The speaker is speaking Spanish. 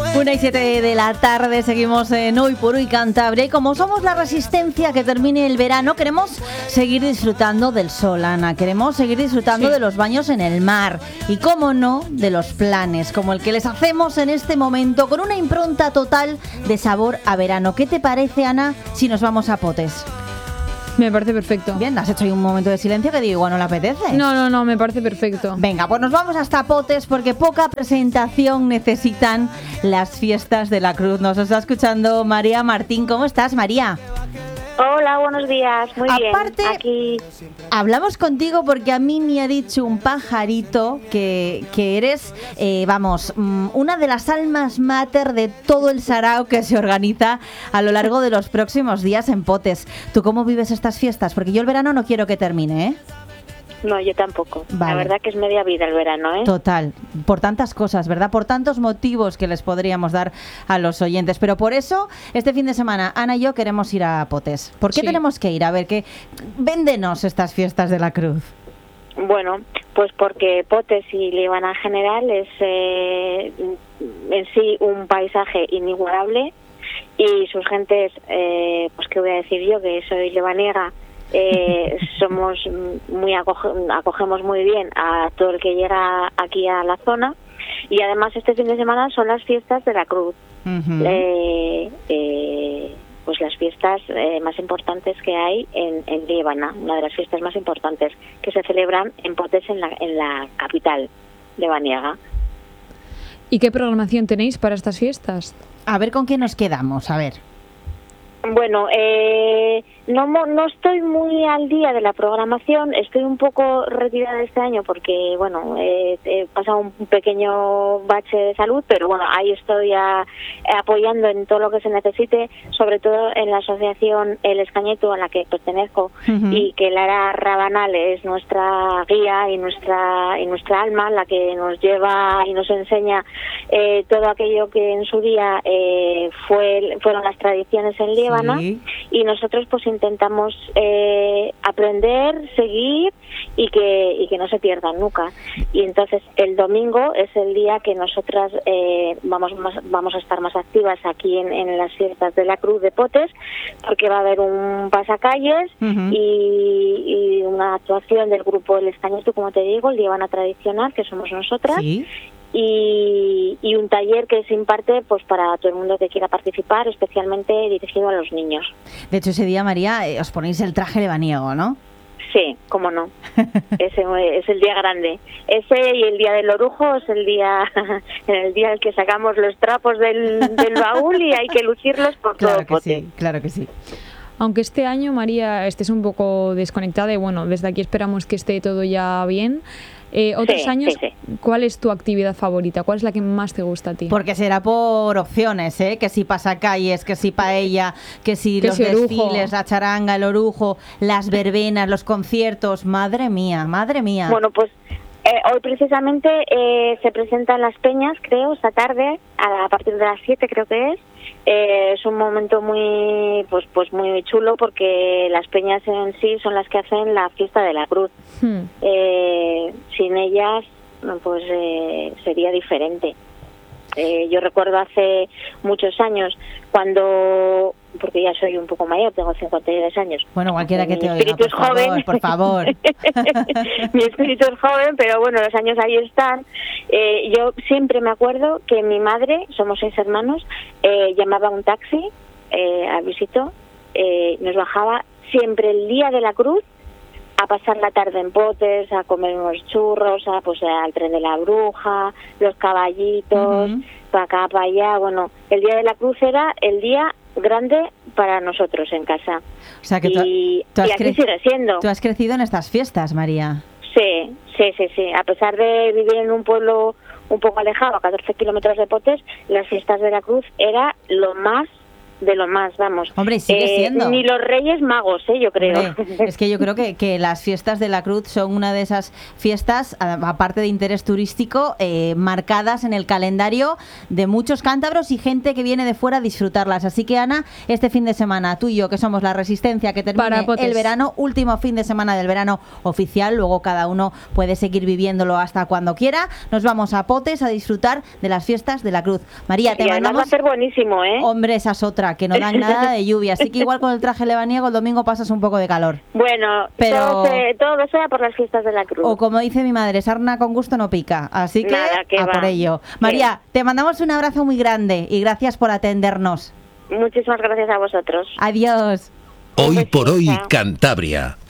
1:07 de la tarde, seguimos en Hoy por Hoy Cantabria. Y como somos la resistencia que termine el verano, queremos seguir disfrutando del sol, Ana. Queremos seguir disfrutando de los baños en el mar. Y cómo no, de los planes, como el que les hacemos en este momento, con una impronta total de sabor a verano. ¿Qué te parece, Ana, si nos vamos a Potes? Me parece perfecto. Bien, has hecho ahí un momento de silencio que digo, igual no le apetece. No, me parece perfecto. Venga, pues nos vamos hasta Potes porque poca presentación necesitan las fiestas de la Cruz. Nos está escuchando María Martín. ¿Cómo estás, María? Hola, buenos días. Muy bien. Aparte, aquí hablamos contigo porque a mí me ha dicho un pajarito que eres, una de las almas mater de todo el sarao que se organiza a lo largo de los próximos días en Potes. ¿Tú cómo vives estas fiestas? Porque yo el verano no quiero que termine, ¿eh? No, yo tampoco. Vale. La verdad que es media vida el verano, ¿eh? Total, por tantas cosas, ¿verdad? Por tantos motivos que les podríamos dar a los oyentes. Pero por eso, este fin de semana, Ana y yo queremos ir a Potes. ¿Por qué tenemos que ir? A ver, véndenos estas fiestas de la Cruz. Bueno, pues porque Potes y Líbana en general es en sí un paisaje inigualable y sus gentes, pues qué voy a decir yo, que soy lebaniega, somos muy acogemos muy bien a todo el que llega aquí a la zona y además este fin de semana son las fiestas de la Cruz. Pues las fiestas más importantes que hay en Líbana, una de las fiestas más importantes que se celebran en Potes, en la capital lebaniega. ¿Y qué programación tenéis para estas fiestas? A ver con qué nos quedamos, a ver. Bueno, no estoy muy al día de la programación, estoy un poco retirada este año porque, bueno, he pasado un pequeño bache de salud, pero bueno, ahí estoy apoyando en todo lo que se necesite, sobre todo en la asociación El Escañeto, a la que pertenezco, y que Lara Rabanal es nuestra guía y nuestra alma, la que nos lleva y nos enseña todo aquello que en su día fueron las tradiciones en Líbana. Sí. Y nosotros pues intentamos aprender, seguir y que no se pierdan nunca. Y entonces el domingo es el día que nosotras vamos a estar más activas aquí en las fiestas de la Cruz de Potes, porque va a haber un pasacalles y una actuación del grupo El Escañeto, como te digo, el Líbana tradicional, que somos nosotras. Sí. Y un taller que se imparte pues para todo el mundo que quiera participar, especialmente dirigido a los niños. De hecho, ese día, María, os ponéis el traje lebaniego, ¿no? Sí, cómo no. Ese es el día grande. Ese y el día del orujo es el día en el que sacamos los trapos del baúl y hay que lucirlos por todo Potes. Claro que sí. Aunque este año, María, estés un poco desconectada y bueno, desde aquí esperamos que esté todo ya bien. Otros años, sí. ¿Cuál es tu actividad favorita? ¿Cuál es la que más te gusta a ti? Porque será por opciones, ¿eh? Que si pasacalles, que si paella, que si los desfiles, la charanga, el orujo, las verbenas, los conciertos. Madre mía. Bueno, pues hoy precisamente se presentan las peñas, creo, esta tarde, a partir de las 7 creo que es. Es un momento muy pues muy chulo porque las peñas en sí son las que hacen la fiesta de la Cruz. Sin ellas pues sería diferente. Yo recuerdo hace muchos años cuando, porque ya soy un poco mayor, tengo 52 años. Bueno, cualquiera que te oiga, por favor, por favor. Mi espíritu es joven, pero bueno, los años ahí están. Yo siempre me acuerdo que mi madre, somos 6 hermanos, llamaba un taxi a Visito, nos bajaba siempre el día de la Cruz a pasar la tarde en Potes, a comer unos churros, al tren de la bruja, los caballitos, para acá, para allá. Bueno, el día de la Cruz era el día grande para nosotros en casa. O sea que y así sigue siendo. ¿Tú has crecido en estas fiestas, María? Sí. A pesar de vivir en un pueblo un poco alejado, a 14 kilómetros de Potes, las fiestas de la Cruz era lo más de lo más, vamos. Hombre, sigue siendo. Ni los Reyes Magos, yo creo. Hombre, es que yo creo que las fiestas de la Cruz son una de esas fiestas, aparte de interés turístico, marcadas en el calendario de muchos cántabros y gente que viene de fuera a disfrutarlas. Así que, Ana, este fin de semana, tú y yo, que somos la Resistencia, que termine el verano, último fin de semana del verano oficial, luego cada uno puede seguir viviéndolo hasta cuando quiera, nos vamos a Potes a disfrutar de las fiestas de la Cruz. María, te mandamos... va a ser buenísimo, Hombre, esa es otra, que no dan nada de lluvia, así que igual con el traje lebaniego el domingo pasas un poco de calor. Bueno, pero todo sea por las fiestas de la Cruz. O como dice mi madre, sarna con gusto no pica, así que a por ello. María, te mandamos un abrazo muy grande y gracias por atendernos. Muchísimas gracias a vosotros. Adiós. Hoy por hoy, Cantabria.